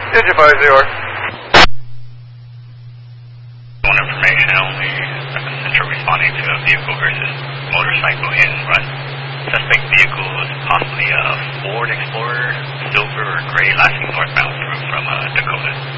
Digify 0. One information only. Central responding to a vehicle versus motorcycle hit and run. Suspect vehicle is possibly a Ford Explorer, silver or gray, lasting northbound through from Dakota.